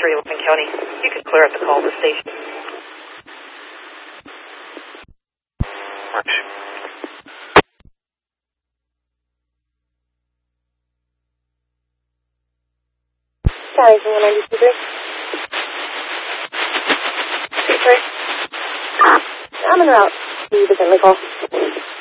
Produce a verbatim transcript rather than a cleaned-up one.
three, Logan County. You can clear up the call to the station. Sorry, for one ninety-two three. Sorry. I'm en route. You can send me a call.